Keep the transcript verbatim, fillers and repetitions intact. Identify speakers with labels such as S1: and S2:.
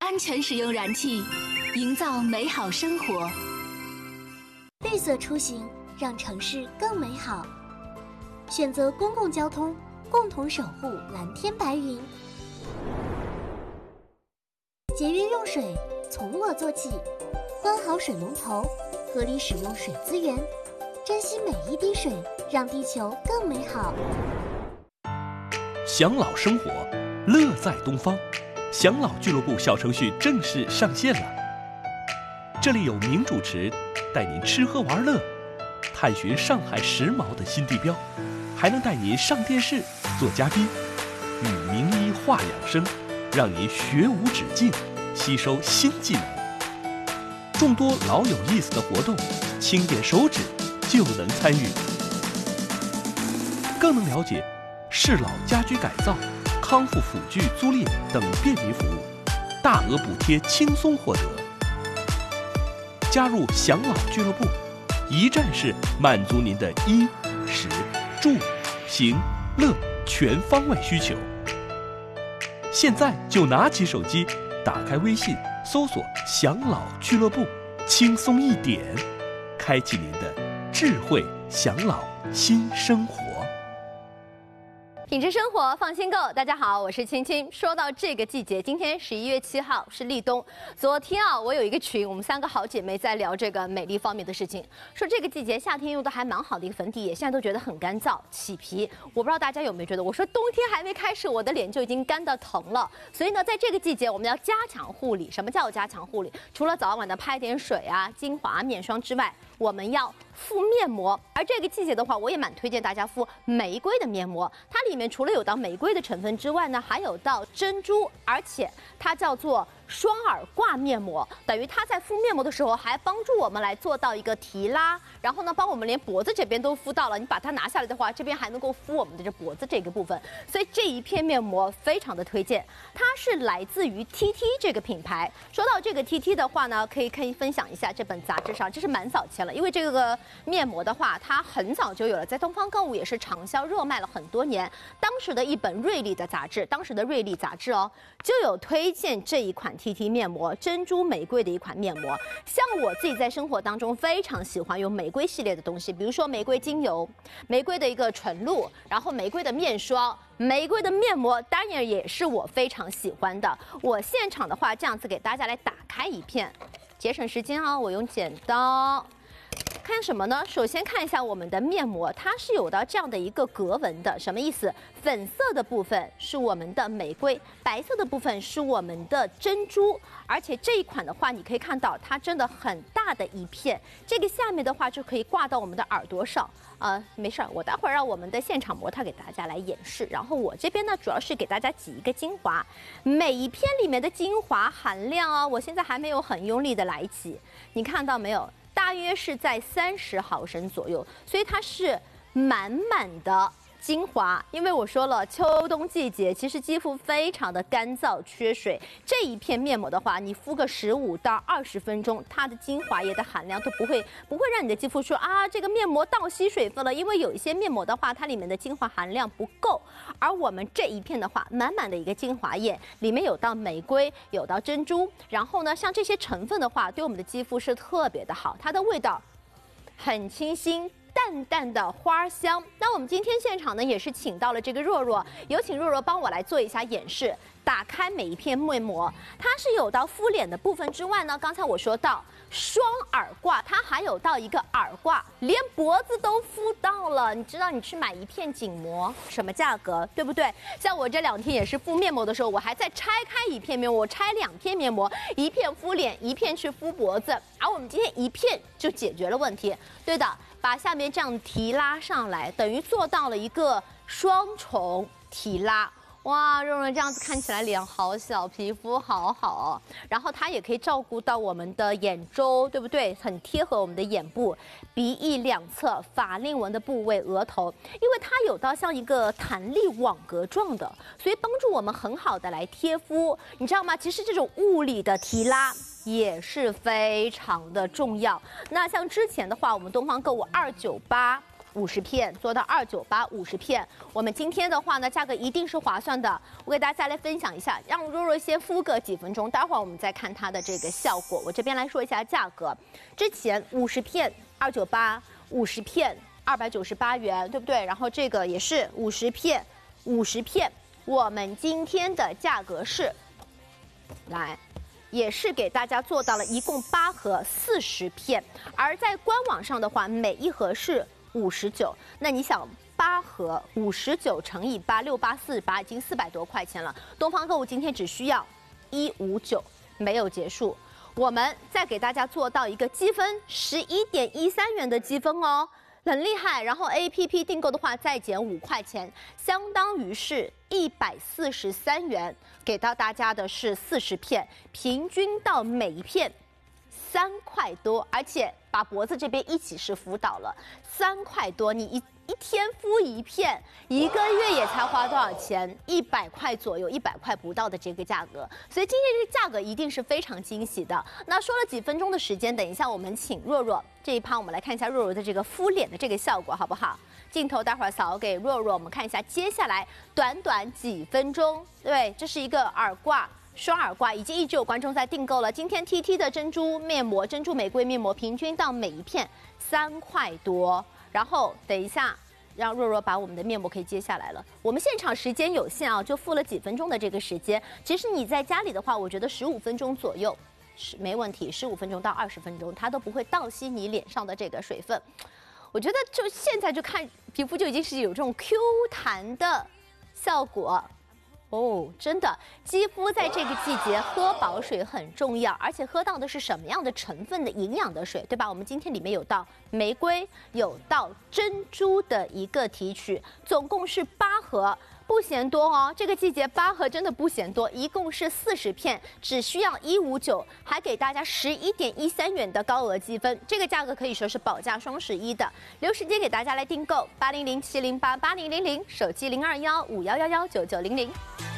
S1: 安全使用燃气，营造美好生活。
S2: 绿色出行，让城市更美好。选择公共交通，共同守护蓝天白云。节约用水，从我做起。关好水龙头，合理使用水资源，珍惜每一滴水，让地球更美好。
S3: 享老生活，乐在东方。享老俱乐部小程序正式上线了。这里有名主持带您吃喝玩乐，探寻上海时髦的新地标，还能带您上电视做嘉宾，与名医话养生，让您学无止境，吸收新技能。众多老有意思的活动，轻点手指就能参与，更能了解适老家居改造、康复辅具租赁等便民服务，大额补贴轻松获得。加入享老俱乐部，一站式满足您的衣食住行乐全方位需求。现在就拿起手机，打开微信，搜索享老俱乐部，轻松一点，开启您的智慧享老新生活。
S4: 品质生活，放心购。大家好，我是青青。说到这个季节，今天十一月七号是立冬。昨天啊，我有一个群，我们三个好姐妹在聊这个美丽方面的事情，说这个季节夏天用的还蛮好的一个粉底液，现在都觉得很干燥起皮。我不知道大家有没有觉得，我说冬天还没开始，我的脸就已经干得疼了。所以呢，在这个季节我们要加强护理。什么叫加强护理？除了早晚的拍点水啊、精华、面霜之外，我们要敷面膜。而这个季节的话，我也蛮推荐大家敷玫瑰的面膜，它里面除了有到玫瑰的成分之外呢，还有到珍珠，而且它叫做双耳挂面膜，等于它在敷面膜的时候还帮助我们来做到一个提拉，然后呢帮我们连脖子这边都敷到了。你把它拿下来的话，这边还能够敷我们的这脖子这个部分，所以这一片面膜非常的推荐。它是来自于 T T 这个品牌。说到这个 T T 的话呢，可以可以分享一下这本杂志上，这是蛮早前了，因为这个面膜的话，它很早就有了，在东方购物也是畅销热卖了很多年。当时的一本瑞丽的杂志，当时的瑞丽杂志哦，就有推荐这一款 T T 面膜，珍珠玫瑰的一款面膜。像我自己在生活当中非常喜欢用玫瑰系列的东西，比如说玫瑰精油、玫瑰的一个纯露，然后玫瑰的面霜、玫瑰的面膜，当然也是我非常喜欢的。我现场的话，这样子给大家来打开一片，节省时间啊、哦，我用剪刀。看什么呢？首先看一下我们的面膜，它是有到这样的一个格纹的，什么意思？粉色的部分是我们的玫瑰，白色的部分是我们的珍珠。而且这一款的话，你可以看到它真的很大的一片，这个下面的话就可以挂到我们的耳朵上。呃，没事儿，我待会儿让我们的现场模特给大家来演示。然后我这边呢，主要是给大家挤一个精华，每一片里面的精华含量啊，我现在还没有很用力的来挤，你看到没有？大约是在三十毫升左右，所以它是满满的精华。因为我说了，秋冬季节其实肌肤非常的干燥缺水，这一片面膜的话，你敷个十五到二十分钟，它的精华液的含量都不会不会让你的肌肤说啊这个面膜倒吸水分了，因为有一些面膜的话，它里面的精华含量不够。而我们这一片的话，满满的一个精华液，里面有到玫瑰，有到珍珠，然后呢，像这些成分的话，对我们的肌肤是特别的好，它的味道很清新。淡淡的花香。那我们今天现场呢，也是请到了这个若若，有请若若帮我来做一下演示。打开每一片面膜，它是有到敷脸的部分之外呢，刚才我说到双耳挂，它还有到一个耳挂，连脖子都敷到了。你知道你去买一片颈膜什么价格，对不对？像我这两天也是敷面膜的时候，我还在拆开一片面膜，我拆两片面膜，一片敷脸，一片去敷脖子。而我们今天一片就解决了问题，对的，把下面这样提拉上来，等于做到了一个双重提拉。哇，若若这样子看起来脸好小，皮肤好好哦。然后它也可以照顾到我们的眼周，对不对？很贴合我们的眼部、鼻翼两侧、法令纹的部位、额头，因为它有到像一个弹力网格状的，所以帮助我们很好的来贴敷。你知道吗？其实这种物理的提拉也是非常的重要。那像之前的话，我们东方购物二九八。 五十片做到二九八五十片，我们今天的话呢，价格一定是划算的。我给大家来分享一下，让若若先敷个几分钟，待会儿我们再看它的这个效果。我这边来说一下价格，之前五十片二九八，五十片二百九十八元，对不对？然后这个也是五十片，五十片，我们今天的价格是，来。也是给大家做到了一共八盒四十片，而在官网上的话，每一盒是五十九。那你想，八盒五十九乘以八，六八四十八，已经四百多块钱了。东方购物今天只需要一五九，没有结束。我们再给大家做到一个积分十一点一三元的积分哦。很厉害，然后 A P P 订购的话再减五块钱，相当于是一百四十三元，给到大家的是四十片，平均到每一片三块多，而且把脖子这边一起是辅导了三块多，你一一天敷一片，一个月也才花多少钱？一百块左右，一百块不到的这个价格，所以今天这个价格一定是非常惊喜的。那说了几分钟的时间，等一下我们请若若这一趴，我们来看一下若若的这个敷脸的这个效果，好不好？镜头待会儿扫给若若，我们看一下接下来短短几分钟，对，这是一个耳挂。双耳挂已经一直有观众在订购了。今天 T T 的珍珠面膜、珍珠玫瑰面膜，平均到每一片三块多。然后等一下，让若若把我们的面膜可以接下来了。我们现场时间有限啊，就敷了几分钟的这个时间。其实你在家里的话，我觉得十五分钟左右是没问题，十五分钟到二十分钟，它都不会倒吸你脸上的这个水分。我觉得就现在就看皮肤就已经是有这种 Q 弹的效果。哦，真的，肌肤在这个季节喝饱水很重要，而且喝到的是什么样的成分的营养的水，对吧？我们今天里面有到玫瑰，有到珍珠的一个提取，总共是八盒。不嫌多哦，这个季节八盒真的不嫌多，一共是四十片，只需要一五九，还给大家十一点一三元的高额积分，这个价格可以说是保价双十一的。留时间给大家来订购，八零零七零八八零零零，手机零二幺五幺幺幺九九零零。